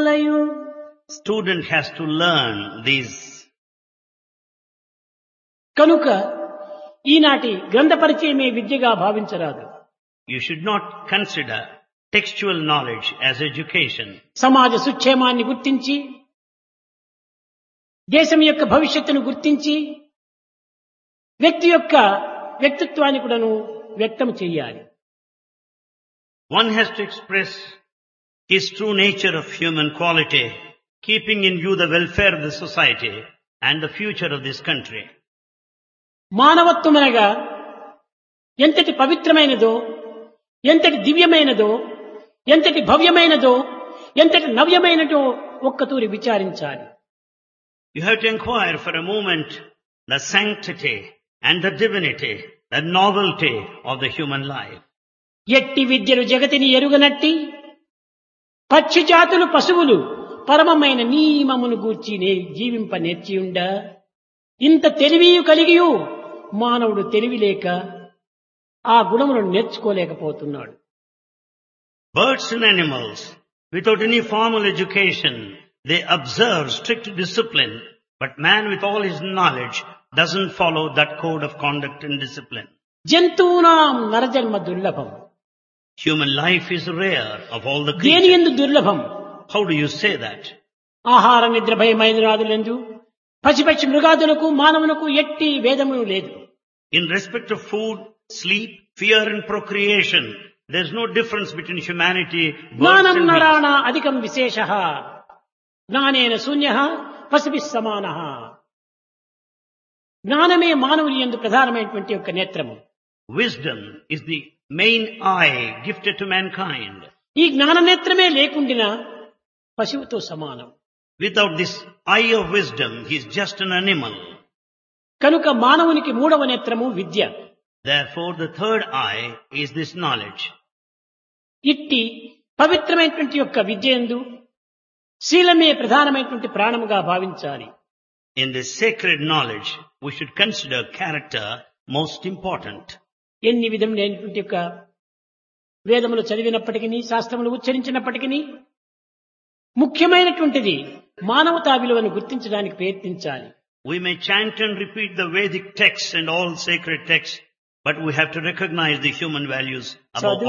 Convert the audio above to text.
తెలియవలయు. Student has to learn these. కనుక ఈనాటి గ్రంథ పరిచయమే విద్యగా భావించరాదు. You should not consider textual knowledge as education. సమాజ సుక్షేమాన్ని గుర్తించి, దేశం యొక్క భవిష్యత్తును గుర్తించి, వ్యక్తి యొక్క వ్యక్తిత్వాన్ని కూడాను వ్యక్తం చేయాలి. One has to express his true nature of human quality, keeping in view the welfare of the society and the future of this country. మానవత్వమనగా ఎంతటి పవిత్రమైనదో, ఎంతటి దివ్యమైనదో, ఎంతటి భవ్యమైనదో, ఎంతటి నవ్యమైనదో ఒక్కతూరి విచారించాలి. You have to inquire for a moment the sanctity and the divinity, the novelty of the human life. ఎట్టి విద్యలు జగతిని ఎరుగనట్టి పక్షి జాతులు పశువులు పరమమైన నియమమును గూర్చి జీవింప నేర్చియుండ, ఇంత తెలివియు కలిగియు మానవుడు తెలివిలేక ఆ గుణములను నేర్చుకోలేకపోతున్నాడు. Birds and animals, without any formal education, they observe strict discipline, but man with all his knowledge doesn't follow that code of conduct and discipline. జంతువునాం నరజన్మ దుర్లభం. Human life is rare of all the దేని creatures. యందు దుర్లభం? How do you say that? ఆహార నిద్ర భయమైనరాదులందు పశుపక్షి మృగాదులకు మానవునకు ఎట్టి భేదమును లేదు. In respect of food, sleep, fear and procreation, there's no difference between humanity, birds జ్ఞానం and beasts. నరాణ అధికం విశేషః జ్ఞానేన శూన్యః పశుభిః సమానః. జ్ఞానమే మానవుని యందు ప్రధానమైనటువంటి యొక్క నేత్రము. Wisdom is the main eye gifted to mankind. ఈ జ్ఞాన నేత్రమే లేకుండినా పశువుతో సమానం. Without this eye of wisdom, he is just an animal. కనుక మానవునికి మూడవ నేత్రము విద్య. Therefore, the third eye is this knowledge. ఇట్టి పవిత్రమైనటువంటి యొక్క విద్యందు శీలమే ప్రధానమైనటువంటి ప్రాణముగా భావించాలి. In this sacred knowledge, we should consider character most important. ఎన్ని విధములైనటువంటి యొక్క వేదములు చదివినప్పటికీ, శాస్త్రములు ఉచ్చరించినప్పటికీ ముఖ్యమైనటువంటిది మానవతా విలువను గుర్తించడానికి ప్రయత్నించాలి. We may chant and repeat the Vedic texts and all sacred texts, but we have to recognize the human values above all.